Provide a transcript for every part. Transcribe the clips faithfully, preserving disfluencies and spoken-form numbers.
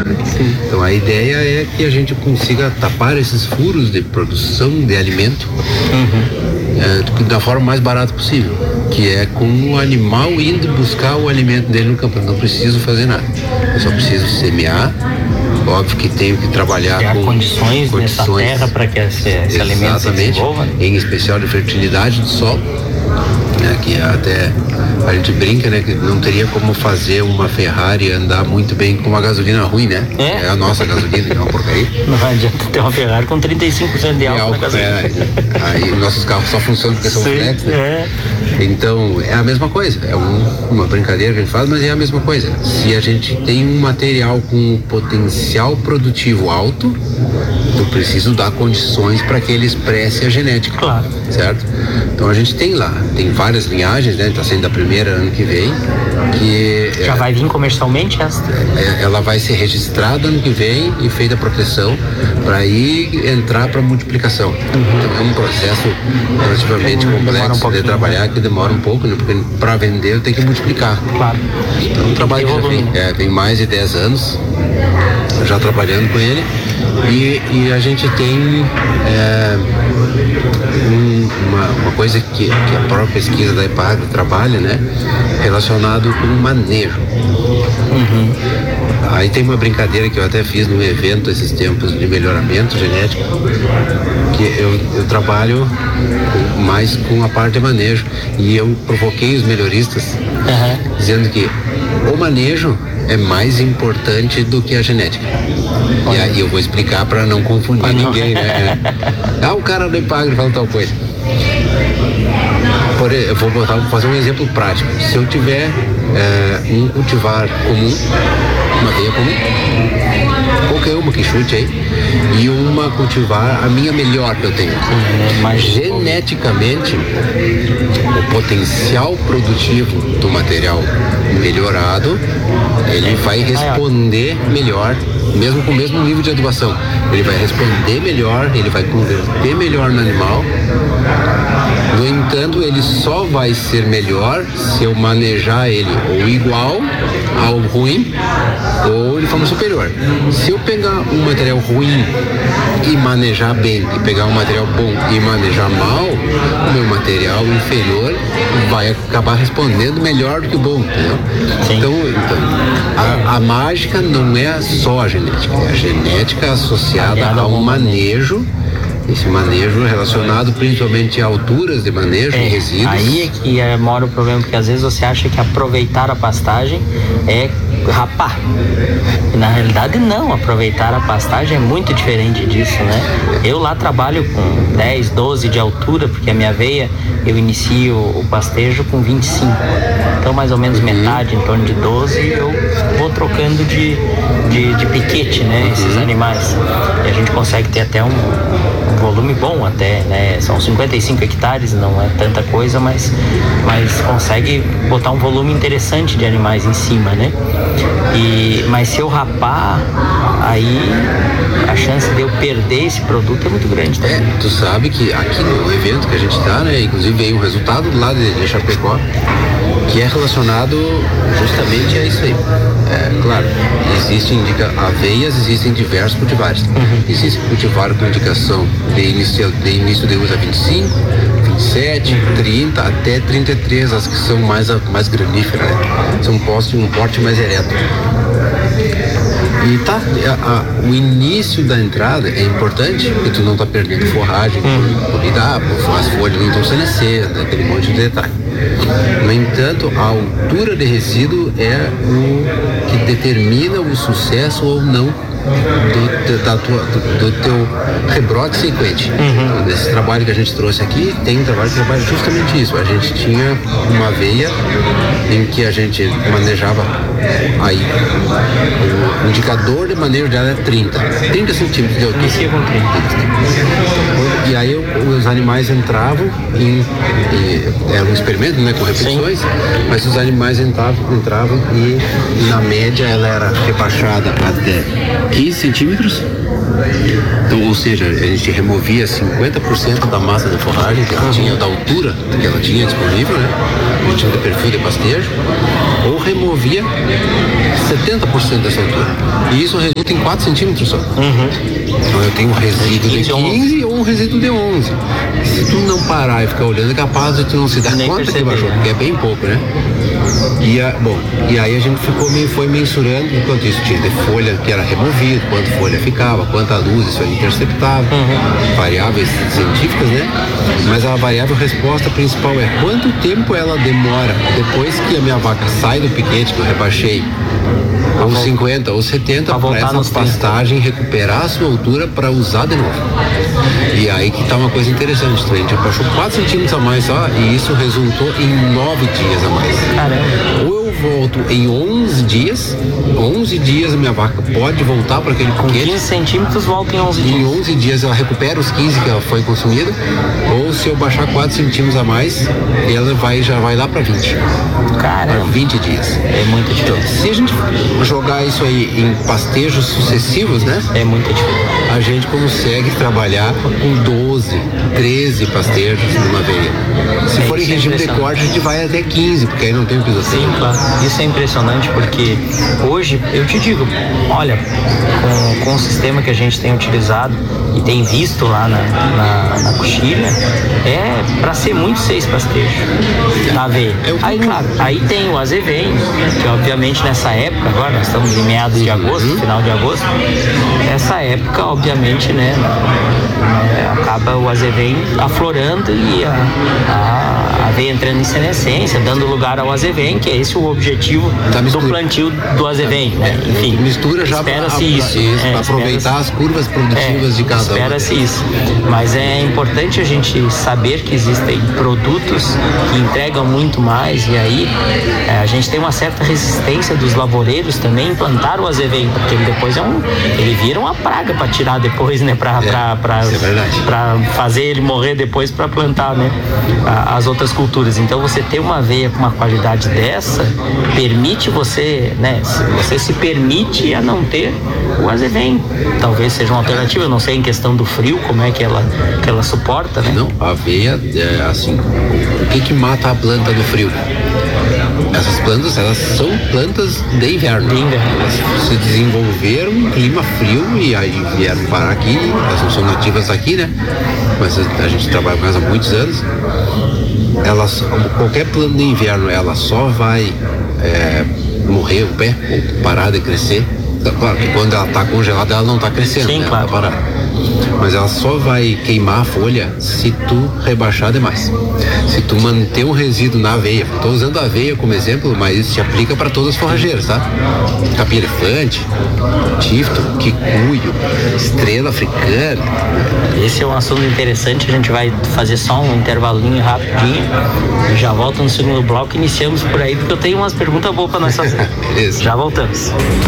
né? Então a ideia é que a gente consiga tapar esses furos de produção de alimento uhum. é, da forma mais barata possível, que é com o animal indo buscar o alimento dele no campo. Eu não preciso fazer nada, eu só preciso semear. Óbvio que tenho que trabalhar Criar com condições, condições nessa terra para que esse, esse alimento se desenvolva. Em especial de fertilidade do solo, né, que até a gente brinca, né, que não teria como fazer uma Ferrari andar muito bem com uma gasolina ruim, né? É, é a nossa gasolina, que é uma porcaria. Não adianta ter uma Ferrari com trinta e cinco por cento de álcool na gasolina. É, aí nossos carros só funcionam porque são flex, né? É. Então é a mesma coisa, é um, uma brincadeira que a gente faz, mas é a mesma coisa. Se a gente tem um material com potencial produtivo alto, eu preciso dar condições para que ele expresse a genética. Claro. Certo? Então a gente tem lá, tem várias linhagens, né? Está sendo a primeira ano que vem, que já é, vai vir comercialmente essa? É, ela vai ser registrada ano que vem e feita a proteção para aí entrar para multiplicação. Uhum. Então é um processo relativamente uhum. complexo um de trabalhar, que demora um pouco, né? Porque para vender eu tenho que multiplicar. Claro. Então é um trabalho que já vem, é, vem mais de dez anos já trabalhando com ele e, e a gente tem é, um, uma, uma coisa que, que a própria pesquisa da EPAGRE trabalha, né, relacionado com o manejo. Uhum. Aí tem uma brincadeira que eu até fiz num evento esses tempos de melhoramento genético, que eu, eu trabalho mais com a parte de manejo e eu provoquei os melhoristas uhum. dizendo que o manejo é mais importante do que a genética. E aí eu vou explicar para não confundir ninguém, né? Ah, o cara do EPAGRE fala tal coisa. Por, eu vou botar, vou fazer um exemplo prático. Se eu tiver é, um cultivar comum, uma veia comum, qualquer uma que chute aí, e uma cultivar a minha melhor que eu tenho. Mas geneticamente, o potencial produtivo do material melhorado, ele vai responder melhor, mesmo com o mesmo nível de adubação. Ele vai responder melhor, ele vai converter melhor no animal. No entanto, ele só vai ser melhor se eu manejar ele ou igual ao ruim ou de forma superior. Se eu pegar um material ruim e manejar bem, e pegar um material bom e manejar mal, o meu material inferior vai acabar respondendo melhor do que o bom, entendeu? Então, então a, a mágica não é só a genética, é a genética associada ao manejo. Esse manejo relacionado principalmente a alturas de manejo é, e resíduos. Aí é que é, mora o problema, porque às vezes você acha que aproveitar a pastagem é rapar. E na realidade não, aproveitar a pastagem é muito diferente disso, né? Eu lá trabalho com dez, doze de altura, porque a minha veia eu inicio o pastejo com vinte e cinco. Então mais ou menos metade, em torno de doze, eu vou trocando de, de, de piquete, né? Esses animais. E a gente consegue ter até um volume bom até, né? São cinquenta e cinco hectares, não é tanta coisa, mas, mas consegue botar um volume interessante de animais em cima, né? E, mas se eu rapar, aí a chance de eu perder esse produto é muito grande também. É, tu sabe que aqui no evento que a gente tá, né? Inclusive veio um resultado lá de, de Chapecó, que é relacionado justamente a isso aí. É, claro, existem indica, aveias, existem diversos cultivares. Uhum. Existe cultivar com indicação de início de, início de uso a vinte e cinco, vinte e sete, trinta, até trinta e três, as que são mais, mais graníferas, né? São postos um porte mais ereto. E tá, a, a, o início da entrada é importante, porque tu não tá perdendo forragem, hum. por idar, as folhas não estão senescendo, aquele monte de detalhe. No entanto, a altura de resíduo é o que determina o sucesso ou não do, da tua, do, do teu rebrote sequente. Uhum. Então, nesse trabalho que a gente trouxe aqui, tem um trabalho que trabalha justamente isso. A gente tinha uma veia em que a gente manejava aí, o indicador de manejo dela é trinta centímetros de altura. Inicia com trinta. E aí os animais entravam em, em era um experimento, né, com repetições. Sim. Mas os animais entravam, entravam e na média ela era rebaixada até quinze centímetros. Então, ou seja, a gente removia cinquenta por cento da massa de forragem que ela tinha, da altura que ela tinha disponível, né? A gente tinha de perfil de pastejo, ou removia setenta por cento dessa altura. E isso resulta em quatro centímetros só. Uhum. Então eu tenho um resíduo de quinze ou um resíduo de onze. Se tu não parar e ficar olhando, é capaz de tu não se dar Nem conta perceber, que baixou, né? porque é bem pouco, né? E, a, bom, e aí a gente ficou meio, foi mensurando, enquanto isso tinha de folha que era removido, quanto folha ficava, quanta luz isso aí interceptava, uhum. variáveis científicas, né? Mas a variável resposta principal é quanto tempo ela demora depois que a minha vaca sai do piquete que eu rebaixei, ou cinquenta ou setenta, para essa pastagem recuperar a sua altura para usar de novo. E aí que tá uma coisa interessante, a gente baixou quatro centímetros a mais só, e isso resultou em nove dias a mais. Caramba. Ou eu volto em onze dias, onze dias a minha vaca pode voltar para aquele com piquete. quinze centímetros volta em onze dias. Em onze dias ela recupera os quinze que ela foi consumida, ou se eu baixar quatro centímetros a mais, ela vai, já vai lá para vinte. Caramba. Para vinte dias. É muito diferente. Se a gente jogar isso aí em pastejos sucessivos, né? É muito diferente. A gente consegue trabalhar com doze, treze pastejos numa veia. Se é, for em regime de corte, a gente vai até quinze, porque aí não tem pisoteio. Sim, claro. Isso é impressionante porque hoje, eu te digo, olha, com, com o sistema que a gente tem utilizado e tem visto lá na, na, na coxilha, é para ser muito seis pastejos na veia. Aí, claro, aí tem o azevém, que obviamente nessa época, agora nós estamos em meados de agosto, uhum. final de agosto, essa época, obviamente, né, é, acaba o azevém aflorando e a, a, a veia entrando em senescência, dando lugar ao azevém, que é esse o objetivo tá do plantio do azevém, né? Enfim, mistura já espera-se isso, isso é, para aproveitar as curvas produtivas é, de cada um. Espera-se isso, mas é importante a gente saber que existem produtos que entregam muito mais, e aí é, a gente tem uma certa resistência dos lavoureiros também em plantar o azevém, porque ele depois é um, ele vira uma praga para tirar depois, né? Para é, para fazer ele morrer depois para plantar, né? As outras culturas. Então você ter uma aveia com uma qualidade dessa permite você, né? Você se permite a não ter o azevém. Talvez seja uma alternativa, eu não sei em questão do frio, como é que ela, que ela suporta, né? Não, a aveia é assim, o que que mata a planta no frio? Essas plantas, elas são plantas de inverno. De inverno. Elas se desenvolveram em clima frio e aí vieram parar aqui, elas não são nativas aqui, né? Mas a gente trabalha com elas há muitos anos. Elas, qualquer planta de inverno, ela só vai é, morrer o pé, ou parar de crescer. Claro que quando ela está congelada, ela não está crescendo, sim, né? Claro. Ela tá parada. Mas ela só vai queimar a folha se tu rebaixar demais. Se tu manter um resíduo na aveia. Estou usando a aveia como exemplo, mas isso se aplica para todas as forrageiras, tá? Capim-elefante, tifto, quicuio, estrela africana. Esse é um assunto interessante, a gente vai fazer só um intervalinho rapidinho e já volta no segundo bloco. Iniciamos por aí, porque eu tenho umas perguntas boas para nós fazer. Já voltamos.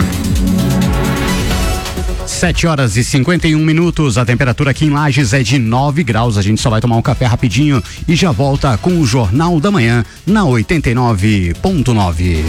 sete horas e cinquenta e um minutos, a temperatura aqui em Lages é de nove graus. A gente só vai tomar um café rapidinho e já volta com o Jornal da Manhã na oitenta e nove ponto nove.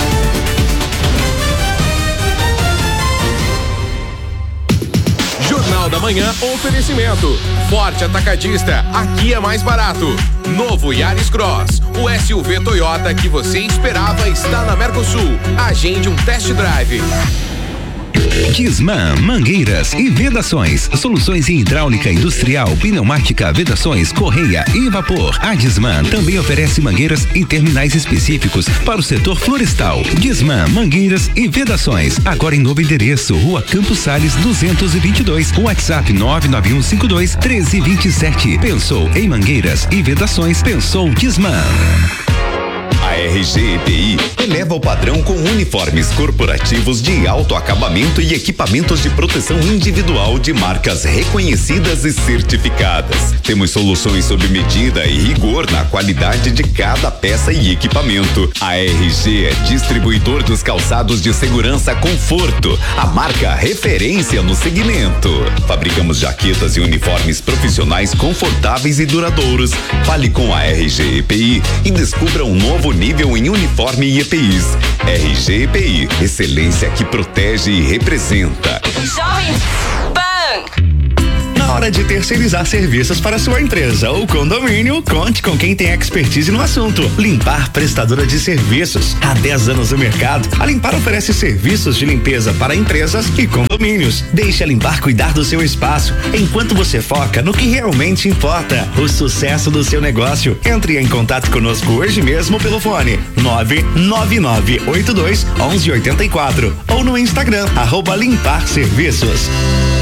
Jornal da Manhã, oferecimento. Forte Atacadista, aqui é mais barato. Novo Yaris Cross, o S U V Toyota que você esperava está na Mercosul. Agende um test drive. Disman, mangueiras e vedações, soluções em hidráulica industrial, pneumática, vedações, correia e vapor. A Disman também oferece mangueiras e terminais específicos para o setor florestal. Disman, mangueiras e vedações, agora em novo endereço, Rua Campos Sales duzentos e vinte e dois, WhatsApp nove nove um cinco dois um três dois sete. Pensou em mangueiras e vedações, pensou Disman. A R G E P I eleva o padrão com uniformes corporativos de alto acabamento e equipamentos de proteção individual de marcas reconhecidas e certificadas. Temos soluções sob medida e rigor na qualidade de cada peça e equipamento. A R G é distribuidor dos calçados de segurança Conforto, a marca referência no segmento. Fabricamos jaquetas e uniformes profissionais confortáveis e duradouros. Fale com a R G E P I e descubra um novo nível em uniforme e E P Is. R G E P I, excelência que protege e representa. Jovem Pan. hora de terceirizar serviços para sua empresa ou condomínio, conte com quem tem expertise no assunto. Limpar Prestadora de Serviços. Há dez anos no mercado, a Limpar oferece serviços de limpeza para empresas e condomínios. Deixe a Limpar cuidar do seu espaço, enquanto você foca no que realmente importa, o sucesso do seu negócio. Entre em contato conosco hoje mesmo pelo fone nove nove nove oito dois um um oito quatro ou no Instagram, arroba Limpar Serviços.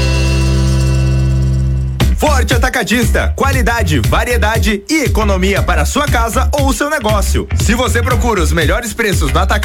Forte Atacadista, qualidade, variedade e economia para sua casa ou seu negócio. Se você procura os melhores preços no atacado